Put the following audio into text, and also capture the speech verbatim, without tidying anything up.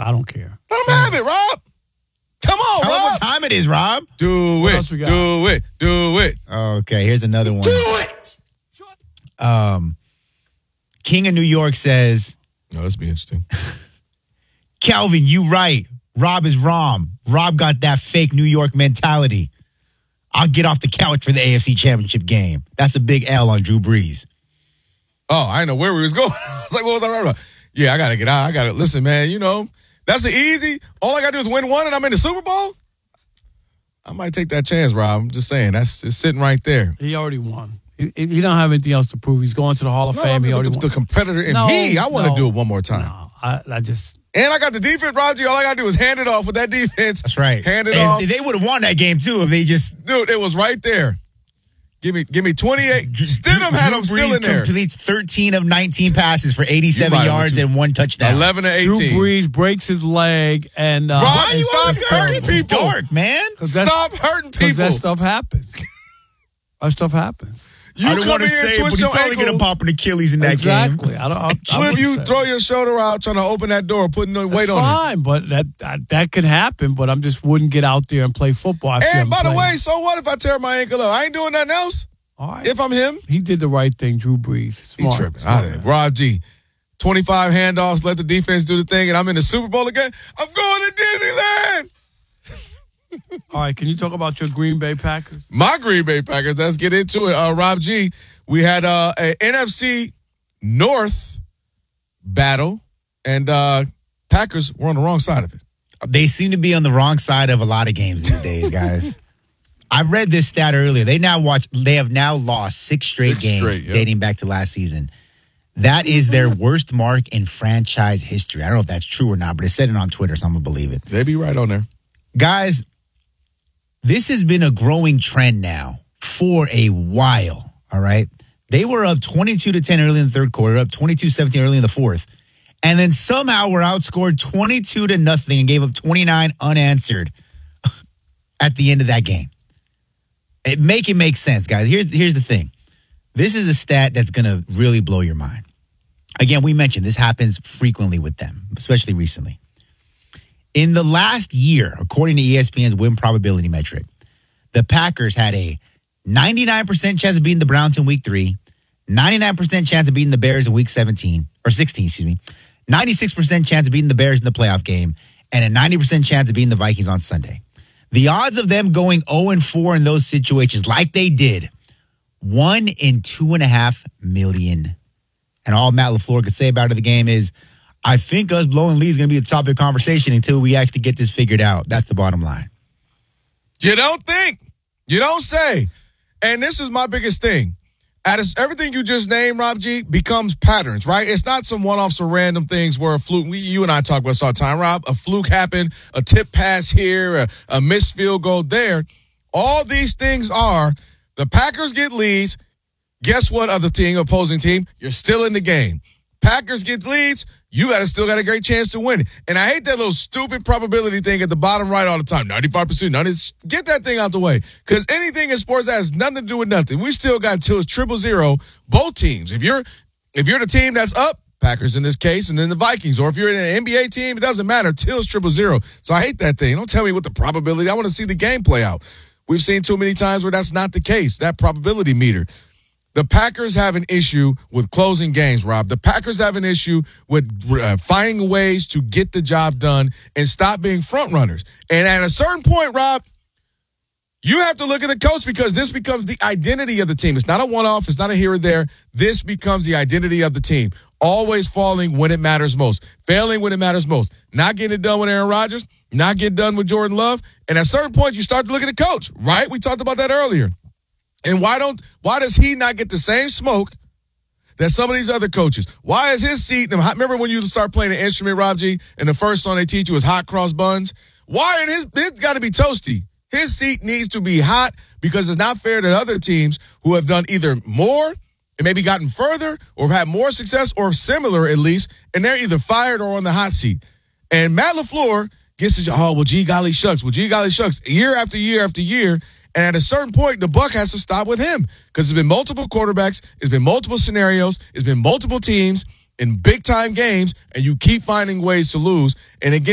I don't care. Let him have it, Rob. Come on, Tell Rob. him what time it is, Rob. Do What it. else we got? Do it. Do it. Okay, here's another one. Do it. Um, King of New York says, No, this be interesting. Calvin, you right. Rob is wrong. Rob got that fake New York mentality. I'll get off the couch for the A F C Championship game. That's a big L on Drew Brees. Oh, I didn't know where we was going. I was like, what was I right about? Yeah, I got to get out. I got to listen, man. You know, that's an easy. All I got to do is win one and I'm in the Super Bowl. I might take that chance, Rob. I'm just saying. That's it's sitting right there. He already won. He, he don't have anything else to prove. He's going to the Hall of No, Fame. I mean, He already the, won. the competitor in No, me, I want to no, do it one more time. No, I, I just. And I got the defense, Roger. All I got to do is hand it off with that defense. That's right. Hand it and off. They would have won that game, too, if they just... Dude, it was right there. Give me give me twenty-eight. Stidham had him still in there. Completes thirteen of nineteen passes for eighty-seven right, yards and one touchdown. eleven to Drew eighteen. Brees breaks his leg and. Uh, Rob, Why you stop always hurting hurting people. Dark, man. Stop hurting Because people. that stuff happens. That stuff happens. You I don't come want in to here say and it, but twist he's your probably going ankle. to pop an Achilles in that exactly. game. I don't. I, I What if wouldn't you say throw that. your shoulder out trying to open that door, putting no weight That's on it? fine, but that, that that could happen. But I'm just wouldn't get out there and play football. after And I'm by the playing. way, so what if I tear my ankle up? I ain't doing nothing else. all right. If I'm him, He did the right thing, Drew Brees. he Smart. tripping. Smart, I did. man. Rob G, twenty-five handoffs, let the defense do the thing, and I'm in the Super Bowl again. I'm going to Disneyland. All right, can you talk about your Green Bay Packers? My Green Bay Packers. Let's get into it. Uh, Rob G, we had uh, a N F C North battle, and uh, Packers were on the wrong side of it. They seem to be on the wrong side of a lot of games these days, guys. I read this stat earlier. They now watch. They have now lost six straight Six games straight, yep. dating back to last season. That is their worst mark in franchise history. I don't know if that's true or not, but it said it on Twitter, so I'm gonna believe it. They be right on there. Guys, this has been a growing trend now for a while, all right? They were up twenty-two to ten early in the third quarter, up twenty-two seventeen early in the fourth, and then somehow were outscored twenty-two to nothing and gave up twenty-nine unanswered at the end of that game. It make it make sense, guys. Here's, here's the thing. This is a stat that's going to really blow your mind. Again, we mentioned this happens frequently with them, especially recently. In the last year, according to E S P N's win probability metric, the Packers had a ninety-nine percent chance of beating the Browns in week three, ninety-nine percent chance of beating the Bears in week seventeen, or sixteen, excuse me, ninety-six percent chance of beating the Bears in the playoff game, and a ninety percent chance of beating the Vikings on Sunday. The odds of them going oh and four in those situations, like they did, one in two and a half million. And all Matt LaFleur could say about it, the game is, I think us blowing leads is going to be a topic of conversation until we actually get this figured out. That's the bottom line. You don't think. You don't say. And this is my biggest thing. At everything you just named, Rob G, becomes patterns, right? It's not some one-offs or random things where a fluke, we, you and I talk about this all the time, Rob, a fluke happened, a tip pass here, a, a missed field goal there. All these things are, the Packers get leads. Guess what, other team, opposing team? You're still in the game. Packers get leads. You got to still got a great chance to win. And I hate that little stupid probability thing at the bottom right all the time. ninety-five percent. ninety Get that thing out the way. Because anything in sports has nothing to do with nothing. We still got till it's triple zero, both teams. If you're if you're the team that's up, Packers in this case, and then the Vikings, or if you're in an N B A team, it doesn't matter. Till it's triple zero. So I hate that thing. Don't tell me what the probability. I want to see the game play out. We've seen too many times where that's not the case, that probability meter. The Packers have an issue with closing games, Rob. The Packers have an issue with uh, finding ways to get the job done and stop being front runners. And at a certain point, Rob, you have to look at the coach because this becomes the identity of the team. It's not a one-off. It's not a here or there. This becomes the identity of the team. Always falling when it matters most. Failing when it matters most. Not getting it done with Aaron Rodgers. Not getting done with Jordan Love. And at a certain point, you start to look at the coach, right? We talked about that earlier. And why don't why does he not get the same smoke that some of these other coaches? Why is his seat? Remember when you start playing an instrument, Rob G, and the first song they teach you is hot cross buns? Why? And his it's got to be toasty. His seat needs to be hot because it's not fair to other teams who have done either more and maybe gotten further or have had more success or similar at least, and they're either fired or on the hot seat. And Matt LaFleur gets to, oh, well, gee golly shucks. Well, gee golly shucks. Year after year after year. And at a certain point, the buck has to stop with him because it's been multiple quarterbacks, it's been multiple scenarios, it's been multiple teams in big-time games, and you keep finding ways to lose. And again,